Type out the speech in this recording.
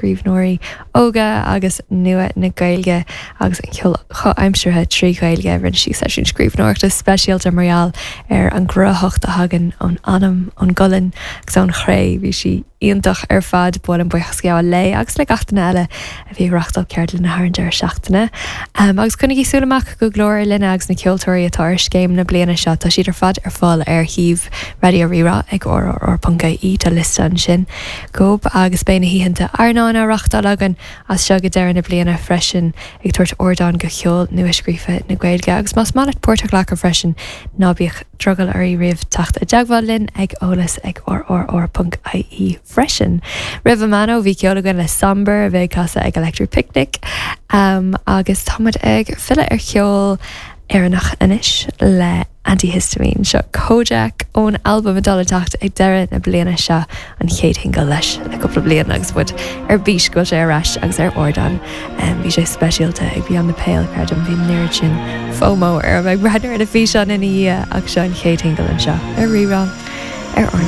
scríbnóirí óga agus nua na gailge agus cho aimimsirthe trí gailge rinn sí sé sin scríbnóirta speisialta marall ar an grothacht a hagan an anam an gullen agus an chré bhí si íontach ar fad bud an buchas ceá lei agus le gatainna eile a bhí reachtal ceart le na haintear seachtainna. Agus chunig ísúlaach go glóir lena agus na ceoltóirí atá ar scéim na bliana seo tá siad ar fad ar fáil ar híomh radio rira ag or punca í tá lista an sin gob agus béna híhananta arnána reachtal agan as seo go deir na bliana freisin ag tuairt ordáin go cheol nuaiscrífa na Gaeilge agus más mála Pórta Ghlacha freisin nábíoch drogal ar í riamh tacht a deagháil linn ag ólas ag or.ie freisin. Ribh amano bhí ceolagan le sambar a bheith casa ag electric picnic agus támad ag fila ar cheol ar inis le antihistamine seo Kojak ón albumm a dul tacht ag deire na bliana seo an chéad hingal leis le coppla bliana agus bud ar bís go sé arás agus ar ordan bhí sé speisialta ag bhí an na péal card an bhí neir sin FOMO ar bheith brethir ar a bhí seán ina agus seo an chéad hingal an seo ar rirán ar ordan.